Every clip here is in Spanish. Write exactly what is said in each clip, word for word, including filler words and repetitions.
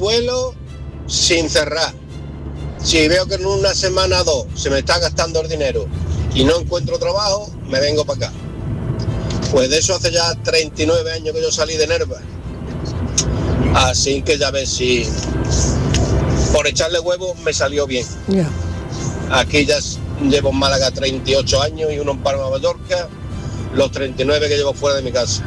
vuelos sin cerrar. Si veo que en una semana o dos se me está gastando el dinero y no encuentro trabajo, me vengo para acá. Pues de eso hace ya treinta y nueve años que yo salí de Nerva. Así que ya ves si por echarle huevos me salió bien. Yeah. Aquí ya llevo en Málaga treinta y ocho años y uno en Palma de Mallorca, los treinta y nueve que llevo fuera de mi casa.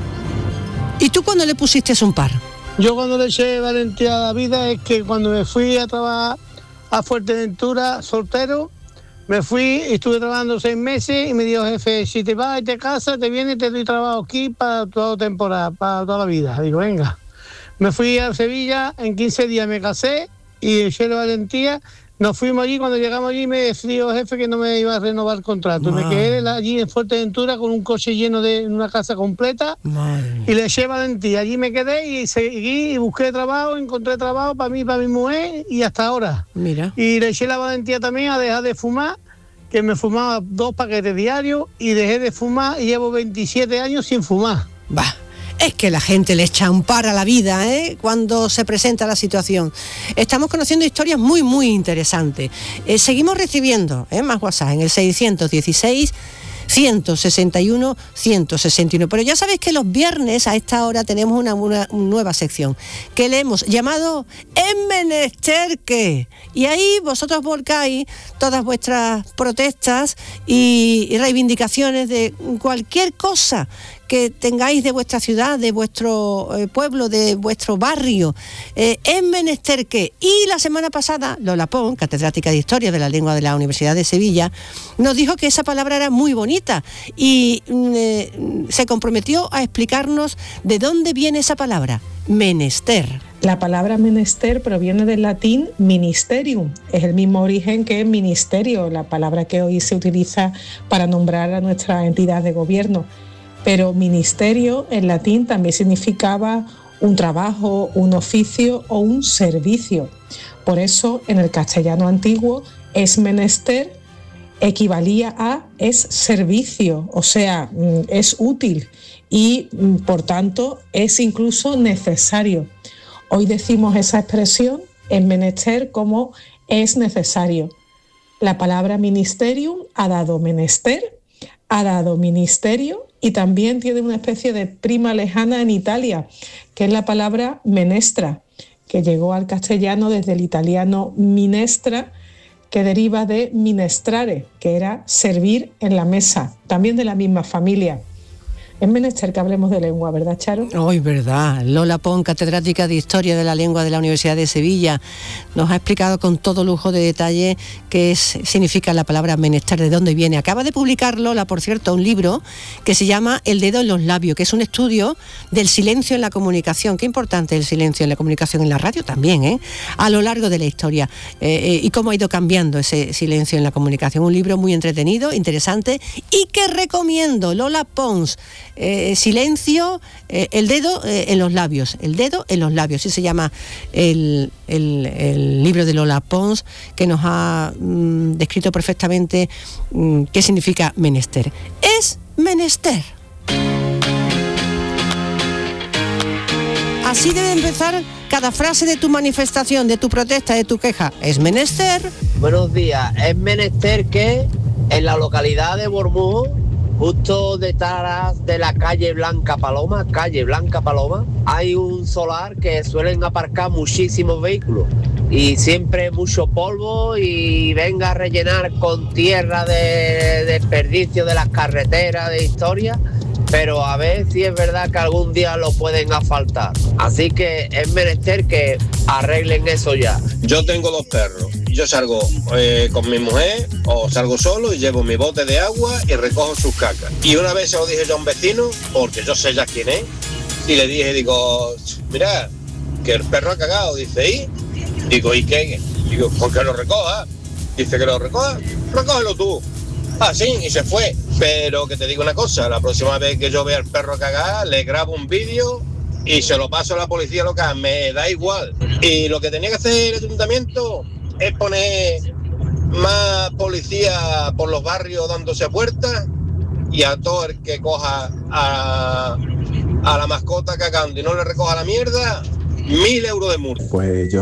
¿Y tú cuándo le pusiste un par? Yo cuando le eché valentía a la vida es que cuando me fui a trabajar a Fuerteventura soltero, me fui y estuve trabajando seis meses y me dijo, jefe, si te vas y te casas, te vienes y te doy trabajo aquí para toda temporada, para toda la vida. Digo, venga. Me fui a Sevilla, en quince días me casé y eché la valentía. Nos fuimos allí, cuando llegamos allí me decidió el jefe que no me iba a renovar el contrato. Madre. Me quedé allí en Fuerteventura con un coche lleno de una casa completa. Madre. Y le eché valentía. Allí me quedé y seguí y busqué trabajo, encontré trabajo para mí y para mi mujer y hasta ahora. Mira. Y le eché la valentía también a dejar de fumar, que me fumaba dos paquetes diarios y dejé de fumar y llevo veintisiete años sin fumar. Va. Es que la gente le echa un par a la vida, ¿eh?, cuando se presenta la situación. Estamos conociendo historias muy, muy interesantes. Eh, seguimos recibiendo ¿eh? más WhatsApp en el seiscientos dieciséis, ciento sesenta y uno, ciento sesenta y uno. Pero ya sabéis que los viernes a esta hora tenemos una, una nueva sección que le hemos llamado En Menester Que. Y ahí vosotros volcáis todas vuestras protestas y, y reivindicaciones de cualquier cosa que tengáis de vuestra ciudad, de vuestro eh, pueblo, de vuestro barrio, eh, en menester que. Y la semana pasada, Lola Pons, catedrática de Historia de la Lengua de la Universidad de Sevilla, nos dijo que esa palabra era muy bonita y eh, se comprometió a explicarnos de dónde viene esa palabra, menester. La palabra menester proviene del latín ministerium, es el mismo origen que ministerio, la palabra que hoy se utiliza para nombrar a nuestra entidad de gobierno. Pero ministerio en latín también significaba un trabajo, un oficio o un servicio. Por eso en el castellano antiguo es menester equivalía a es servicio, o sea, es útil y por tanto es incluso necesario. Hoy decimos esa expresión en menester como es necesario. La palabra ministerium ha dado menester, ha dado ministerio y también tiene una especie de prima lejana en Italia, que es la palabra menestra, que llegó al castellano desde el italiano minestra, que deriva de minestrare, que era servir en la mesa, también de la misma familia. Es menester que hablemos de lengua, ¿verdad, Charo? Hoy, verdad. Lola Pons, catedrática de Historia de la Lengua de la Universidad de Sevilla, nos ha explicado con todo lujo de detalle qué es, significa la palabra menester, de dónde viene. Acaba de publicar Lola, por cierto, un libro que se llama El dedo en los labios, que es un estudio del silencio en la comunicación. Qué importante el silencio en la comunicación, en la radio también, ¿eh?, a lo largo de la historia, eh, eh, y cómo ha ido cambiando ese silencio en la comunicación. Un libro muy entretenido, interesante y que recomiendo. Lola Pons, Eh, silencio, eh, el dedo eh, en los labios, el dedo en los labios, así se llama el, el, el libro de Lola Pons, que nos ha mm, descrito perfectamente mm, qué significa menester. Es menester. Así debe empezar cada frase de tu manifestación, de tu protesta, de tu queja. Es menester. Buenos días, es menester que en la localidad de Bormujos, justo detrás de la calle Blanca Paloma, calle Blanca Paloma, hay un solar que suelen aparcar muchísimos vehículos y siempre mucho polvo y venga a rellenar con tierra de desperdicio de las carreteras, de historia, pero a ver si es verdad que algún día lo pueden asfaltar. Así que es menester que arreglen eso ya. Yo tengo dos perros. Yo salgo eh, con mi mujer o salgo solo y llevo mi bote de agua y recojo sus cacas. Y una vez se lo dije yo a un vecino, porque yo sé ya quién es, y le dije, digo, mira, que el perro ha cagado. Dice, ¿y? Digo, ¿y qué? Digo, ¿con qué lo recoja? Dice, que lo recoja, recógelo tú. Ah, sí, y se fue. Pero que te digo una cosa, la próxima vez que yo vea al perro cagar, le grabo un vídeo y se lo paso a la policía local, me da igual. Y lo que tenía que hacer el ayuntamiento es poner más policía por los barrios dándose puertas y a todo el que coja a, a la mascota cagando y no le recoja la mierda, mil euros de multa. Pues yo